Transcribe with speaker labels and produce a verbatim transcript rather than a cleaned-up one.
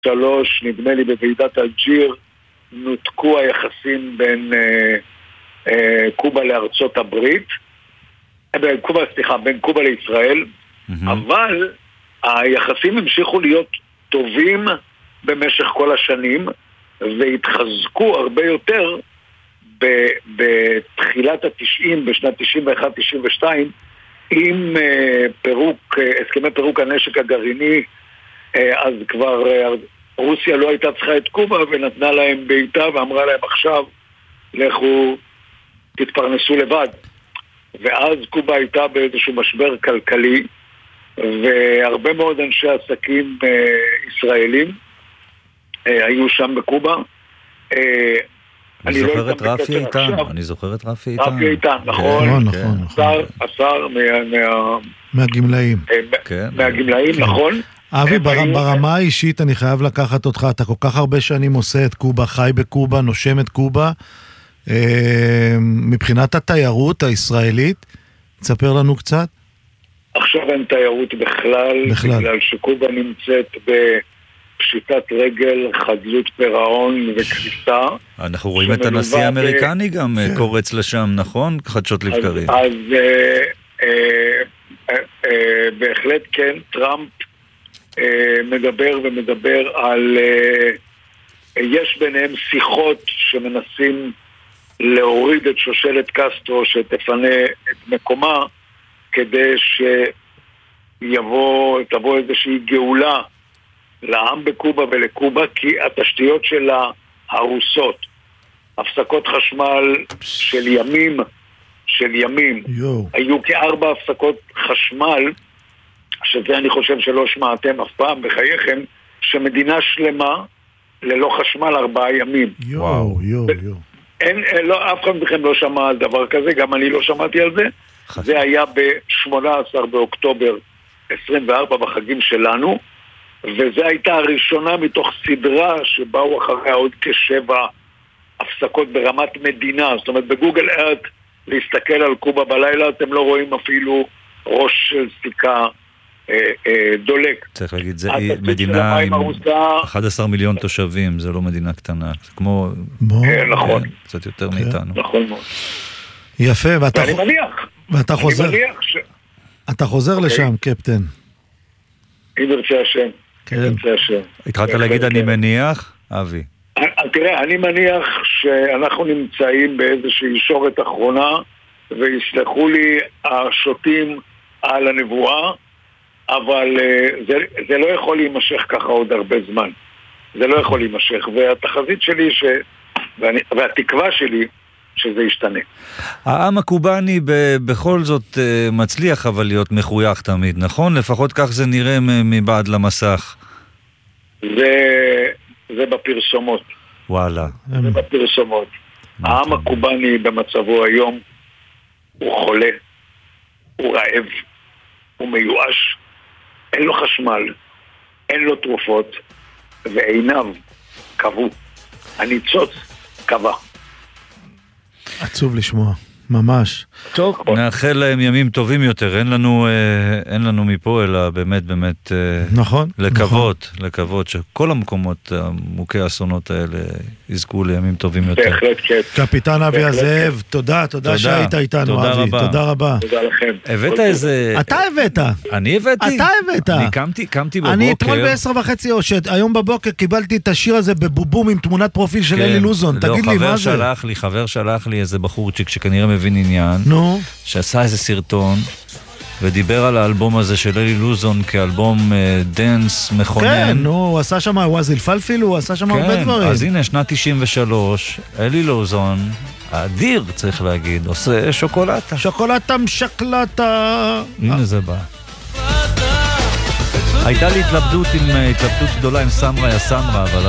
Speaker 1: שלוש, נדמה לי בוועידת אלג'יר, נותקו היחסים בין אה, אה, קובה לארצות הברית, בין קובה, סליחה, בין קובה לישראל, mm-hmm. אבל היחסים המשיכו להיות טובים במשך כל השנים, והתחזקו הרבה יותר בתחילת התשעים, בשנת תשעים ואחת תשעים ושתיים, עם פירוק, הסכמי פירוק הנשק הגרעיני. אז כבר רוסיה לא הייתה צריכה את קובה ונתנה להם בעיטה ואמרה להם עכשיו לכו תתפרנסו לבד. ואז קובה הייתה באיזשהו משבר כלכלי, והרבה מאוד אנשי עסקים ישראלים היו שם בקוקובה.
Speaker 2: אני זוכר את רפי איתן, אני זוכר את רפי איתן.
Speaker 1: רפי איתן, נכון. השר
Speaker 3: מהגמלאים.
Speaker 1: מהגמלאים, נכון.
Speaker 3: אבי, ברמה האישית אני חייב לקחת אותך, אתה כל כך הרבה שנים עושה את קובה, חי בקובה, נושם את קובה. מבחינת התיירות הישראלית, תספר לנו קצת.
Speaker 1: עכשיו אין תיירות בכלל, בגלל שקובה נמצאת ב... פשיטת רגל, חדלות פירעון וקריסה.
Speaker 2: אנחנו רואים את הנשיא האמריקני גם קורץ לשם, נכון? חדשות לבקרים.
Speaker 1: אז בהחלט כן, טראמפ מדבר ומדבר על... יש ביניהם שיחות שמנסים להוריד את שושלת קסטרו שתפנה את מקומה, כדי שיבוא, תבוא איזושהי גאולה לעם בקובה ולקובה, כי התשתיות שלה הרוסות. הפסקות חשמל של ימים, של ימים. יו. היו כארבע הפסקות חשמל, שזה אני חושב שלא שמעתם אף פעם בחייכם, שמדינה שלמה ללא חשמל ארבעה ימים.
Speaker 3: יו, יו, יו.
Speaker 1: אין, לא, אף אחד מכם לא שמע על דבר כזה, גם אני לא שמעתי על זה. חשב. זה היה ב-שמונה עשר באוקטובר עשרים וארבע בחגים שלנו, וזו הייתה הראשונה מתוך סדרה שבאו אחריה עוד כשבע הפסקות ברמת מדינה. זאת אומרת, בגוגל ארת להסתכל על קובה בלילה, אתם לא רואים אפילו ראש של סיכה אה, אה, דולק.
Speaker 2: צריך להגיד, זה מדינה עם אחד עשר מיליון תושבים, זה לא מדינה קטנה. זה כמו...
Speaker 1: כן, נכון.
Speaker 2: קצת יותר מאיתנו.
Speaker 1: נכון מאוד.
Speaker 3: יפה, ואתה...
Speaker 1: ואני מניח.
Speaker 3: ואתה חוזר...
Speaker 1: אני מניח ש...
Speaker 3: אתה חוזר לשם, קפטן.
Speaker 1: אם ירצה השם.
Speaker 3: כן.
Speaker 2: התחלת להגיד אני מניח, אבי.
Speaker 1: תראה, אני מניח שאנחנו נמצאים באיזושהי שורת אחרונה, ויסלחו לי השוטים על הנבואה, אבל זה, זה לא יכול להימשך ככה עוד הרבה זמן. זה לא יכול להימשך, והתחזית שלי ש... ואני... והתקווה שלי שזה ישתנה.
Speaker 2: העם הקובני בכל זאת מצליח אבל להיות מחוייך תמיד, נכון? לפחות כך זה נראה מבעד למסך.
Speaker 1: זה, זה בפרסומות.
Speaker 2: וואלה.
Speaker 1: זה בפרסומות. העם הקובני במצבו היום הוא חולה, הוא רעב, הוא מיואש, אין לו חשמל, אין לו תרופות, ועיניו קבעו. הניצוץ קבע.
Speaker 3: עצוב לשמוע, ממש.
Speaker 1: טוב.
Speaker 2: נאחל להם ימים טובים יותר, אין לנו, אין לנו מפה, אלא באמת, באמת,
Speaker 3: נכון,
Speaker 2: לקוות, נכון. לקוות שכל המקומות, מוכי האסונות האלה, יזכו לימים טובים יותר.
Speaker 1: בהחלט כן.
Speaker 3: קפיטן אבי הזאב, תודה, תודה שהיית איתנו, אבי, תודה רבה.
Speaker 1: תודה לכם.
Speaker 2: הבאת איזה...
Speaker 3: אתה הבאת.
Speaker 2: אני הבאתי?
Speaker 3: אתה הבאת.
Speaker 2: אני קמתי, קמתי בבוקר.
Speaker 3: אני אתמול בעשר וחצי, או שהיום בבוקר קיבלתי את השיר הזה בבובום עם תמונת פרופיל של אלי לוזון, תגיד לי מה זה?
Speaker 2: שלח לי, חבר שלח לי איזה בחורצ'יק שכנראה מבין עניין,
Speaker 3: נו.
Speaker 2: שעשה איזה סרטון ודיבר על האלבום הזה של אלי לוזון כאלבום דנס מכונן.
Speaker 3: כן, נו, הוא עשה שם וואזיל פלפיל, הוא עשה שם הרבה דברים.
Speaker 2: אז הנה, שנת תשעים ושלוש, אלי לוזון, האדיר צריך להגיד, עושה שוקולטה.
Speaker 3: שוקולטה משקלטה.
Speaker 2: הנה זה בא. הייתה לי התלבטות עם התלבטות גדולה עם סמרה יא סמרה, אבל